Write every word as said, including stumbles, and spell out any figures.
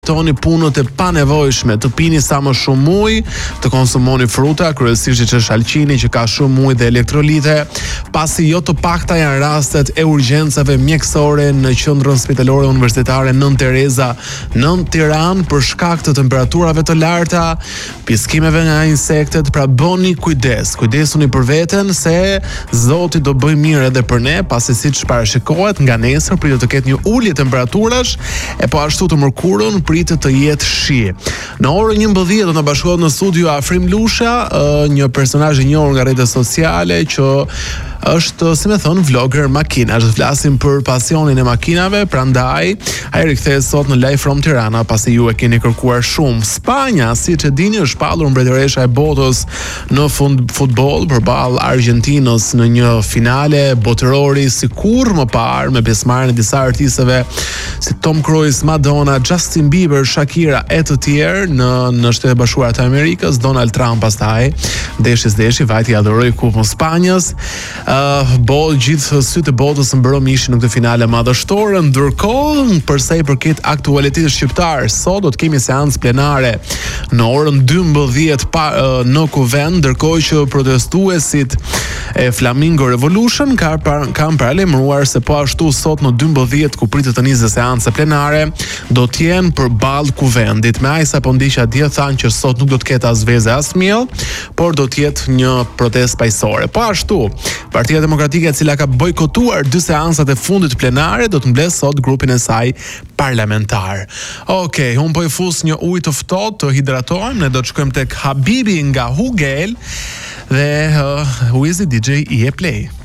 toni punët e panevojshme, të pini sa më shumë ujë, të konsumoni fruta, kryesisht që shalqini që ka shumë ujë dhe elektrolite, pasi jo të pakta janë rastet e urgjencave mjekësore në qendrën spitalore universitare Nën Tereza në Tiranë për shkak të temperaturave të larta, piskimeve nga insektet, pra bëni kujdes, kujdesuni për veten se Zoti do bëj mirë edhe për ne, pasi siç parashikohet nga nesër pritet të ketë një ulje temperaturash, e po ashtu të mërkurën pritet të jetë shi. Në orën njëmbëdhjetë do të bashkohet në studio Afrim Lusha, një personazh i njohur nga rrjetet sociale që është, si më thon, vlogger makinash. Do të flasim për pasionin e makinave, prandaj ai rikthehet sot në Live from Tirana, pasi ju e keni kërkuar shumë. Spanja, siç e dini, është pallur mbretëresha e botës në fund futboll përballë Argjentinës në një finale botërori sikur më parë, me pjesëmarrjen e disa artistëve si Tom Cruise, Madonna, Justin Bieber, Shakira e të tjerë në në Shtetet e Bashkuara të Amerikës. Donald Trump pastaj deshi deshi vajti adhuroi kupën e Spanjës. Uh, bol gjithë sytë e botës mbërëm ishin në këtë finale madhështore, ndërkohë për sa i përket aktualitetit shqiptar, sot do të kemi seancë plenare në orën dymbëdhjetë pa, uh, në Kuvend, ndërkohë që protestuesit e Flamingo Revolution ka par, kanë paralajmëruar se po ashtu sot në dymbëdhjetë ku pritet të nisë seanca plenare do të jenë përballë Kuvendit. Me aq sa po ndiqja dje thanë që sot nuk do të ketë as vezë as miell, por do të jetë një protestë paqësore. Po ashtu, Partia Demokratike, e cila ka bojkotuar dy seancat e fundit plenare, do të mbledh sot grupin e saj parlamentar. Okej, un po i fus një ujë të ftohtë, të hidratohem, ne do të shkojmë tek Habibi nga Hugel dhe uh, Wizy D J i e Play.